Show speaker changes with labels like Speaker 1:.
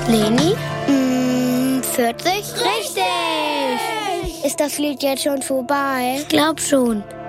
Speaker 1: Leni?
Speaker 2: 40?
Speaker 1: Richtig!
Speaker 2: Ist das Lied jetzt schon vorbei?
Speaker 1: Ich glaub schon.